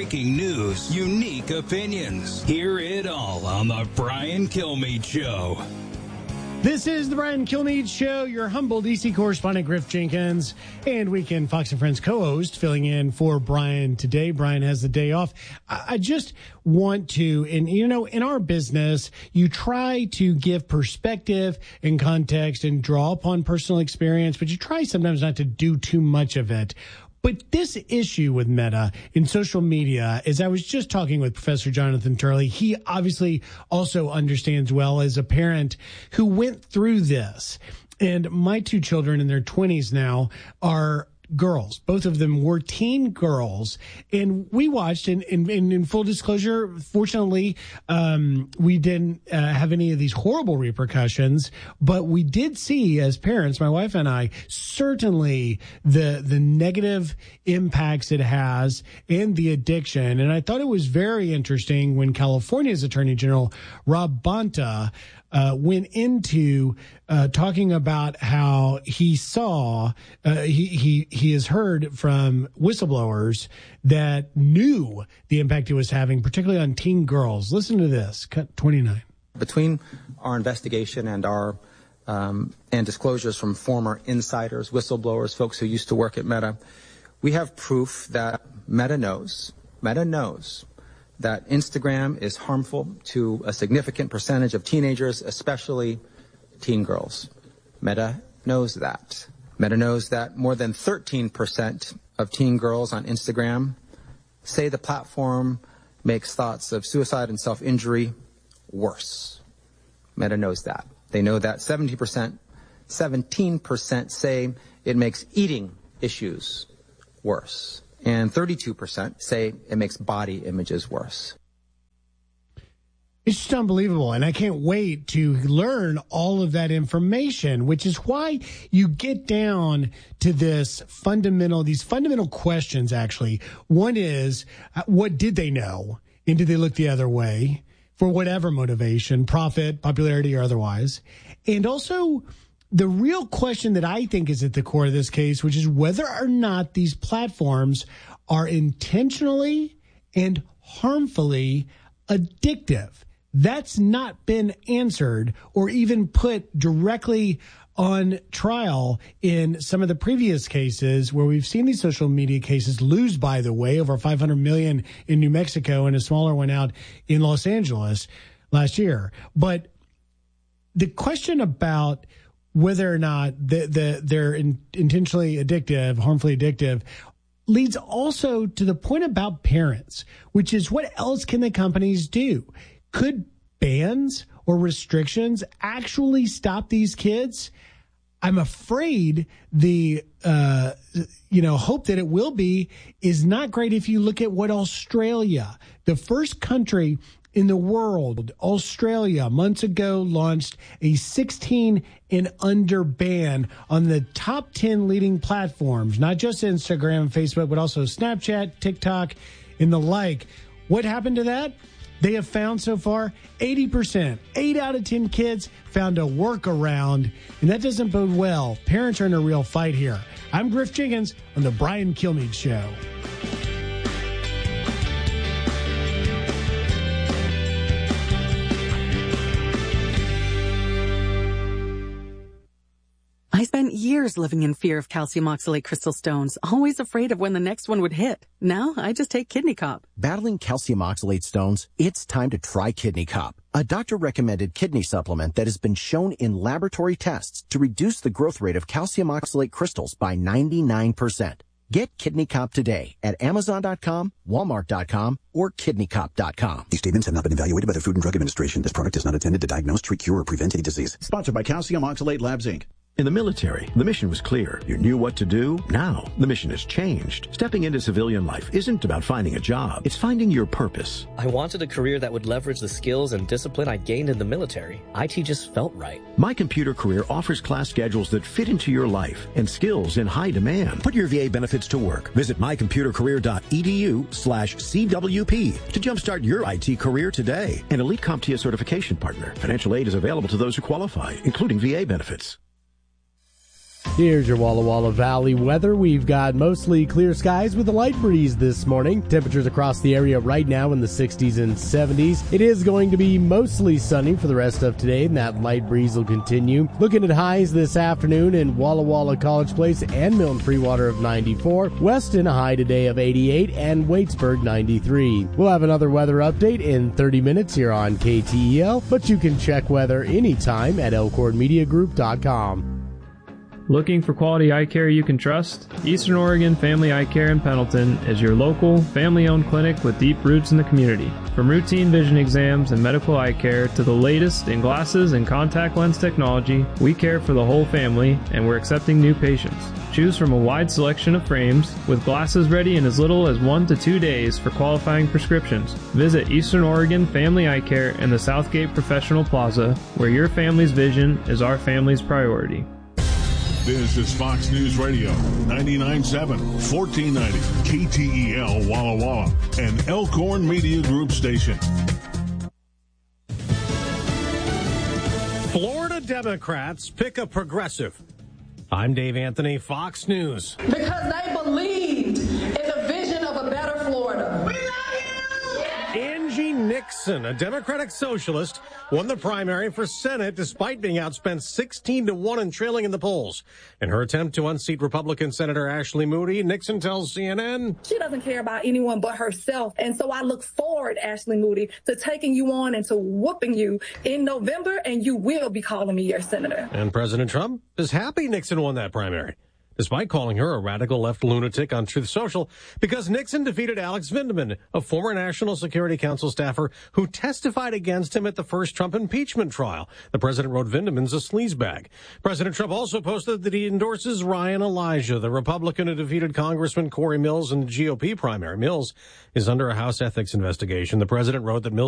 breaking news, unique opinions. Hear it all on The Brian Kilmeade Show. This is The Brian Kilmeade Show, your humble D.C. correspondent, Griff Jenkins, and Weekend Fox and Friends co-host, filling in for Brian today. Brian has the day off. I just want to, and you know, in our business, you try to give perspective and context and draw upon personal experience, but you try sometimes not to do too much of it. But this issue with Meta in social media, as I was just talking with Professor Jonathan Turley, he obviously also understands well as a parent who went through this. And my two children in their 20s now are girls. Both of them were teen girls. And we watched, and in full disclosure, fortunately, we didn't have any of these horrible repercussions, but we did see as parents, my wife and I, certainly the negative impacts it has and the addiction. And I thought it was very interesting when California's Attorney General, Rob Bonta, went into talking about how he saw, he has heard from whistleblowers that knew the impact it was having, particularly on teen girls. Listen to this, cut 29. Between our investigation and our and disclosures from former insiders, whistleblowers, folks who used to work at Meta, we have proof that Meta knows that Instagram is harmful to a significant percentage of teenagers, especially teen girls. Meta knows that. Meta knows that more than 13% of teen girls on Instagram say the platform makes thoughts of suicide and self-injury worse. Meta knows that. They know that 17% say it makes eating issues worse. And 32% say it makes body images worse. It's just unbelievable, and I can't wait to learn all of that information, which is why you get down to these fundamental questions, actually. One is, what did they know, and did they look the other way for whatever motivation, profit, popularity, or otherwise? And also, the real question that I think is at the core of this case, which is whether or not these platforms are intentionally and harmfully addictive. That's not been answered or even put directly on trial in some of the previous cases where we've seen these social media cases lose, by the way, over 500 million in New Mexico and a smaller one out in Los Angeles last year. But the question about whether or not they're intentionally addictive, harmfully addictive, leads also to the point about parents, which is what else can the companies do? Could bans or restrictions actually stop these kids? I'm afraid the hope that it will be is not great if you look at what Australia, the first country in the world, Australia, months ago launched a 16 and under ban on the top 10 leading platforms, not just Instagram and Facebook, but also Snapchat, TikTok, and the like. What happened to that? They have found so far 80%, 8 out of 10 kids found a workaround, and that doesn't bode well. Parents are in a real fight here. I'm Griff Jenkins on The Brian Kilmeade Show. I spent years living in fear of calcium oxalate crystal stones, always afraid of when the next one would hit. Now, I just take Kidney Cop. Battling calcium oxalate stones? It's time to try Kidney Cop, a doctor-recommended kidney supplement that has been shown in laboratory tests to reduce the growth rate of calcium oxalate crystals by 99%. Get Kidney Cop today at Amazon.com, Walmart.com, or KidneyCop.com. These statements have not been evaluated by the Food and Drug Administration. This product is not intended to diagnose, treat, cure, or prevent any disease. Sponsored by Calcium Oxalate Labs, Inc. In the military, the mission was clear. You knew what to do. Now, the mission has changed. Stepping into civilian life isn't about finding a job. It's finding your purpose. I wanted a career that would leverage the skills and discipline I gained in the military. IT just felt right. My Computer Career offers class schedules that fit into your life and skills in high demand. Put your VA benefits to work. Visit mycomputercareer.edu/CWP to jumpstart your IT career today. An Elite CompTIA certification partner. Financial aid is available to those who qualify, including VA benefits. Here's your Walla Walla Valley weather. We've got mostly clear skies with a light breeze this morning. Temperatures across the area right now in the 60s and 70s. It is going to be mostly sunny for the rest of today, and that light breeze will continue. Looking at highs this afternoon in Walla Walla College Place and Milton Freewater of 94. Weston, a high today of 88, and Waitsburg 93. We'll have another weather update in 30 minutes here on KTEL, but you can check weather anytime at elkhornmediagroup.com. Looking for quality eye care you can trust? Eastern Oregon Family Eye Care in Pendleton is your local, family-owned clinic with deep roots in the community. From routine vision exams and medical eye care to the latest in glasses and contact lens technology, we care for the whole family, and we're accepting new patients. Choose from a wide selection of frames, with glasses ready in as little as 1 to 2 days for qualifying prescriptions. Visit Eastern Oregon Family Eye Care in the Southgate Professional Plaza, where your family's vision is our family's priority. This is Fox News Radio, 99.7, 1490, KTEL Walla Walla, and Elkhorn Media Group station. Florida Democrats pick a progressive. I'm Dave Anthony, Fox News. Because they believed in the vision of a better Florida. We love you! Angie Nixon, a Democratic socialist, won the primary for Senate despite being outspent 16-1 and trailing in the polls. In her attempt to unseat Republican Senator Ashley Moody, Nixon tells CNN, she doesn't care about anyone but herself. And so I look forward, Ashley Moody, to taking you on and to whooping you in November, and you will be calling me your senator. And President Trump is happy Nixon won that primary, despite calling her a radical left lunatic on Truth Social, because Nixon defeated Alex Vindman, a former National Security Council staffer who testified against him at the first Trump impeachment trial. The president wrote Vindman's a sleazebag. President Trump also posted that he endorses Ryan Elijah, the Republican who defeated Congressman Corey Mills in the GOP primary. Mills is under a House ethics investigation. The president wrote that Mills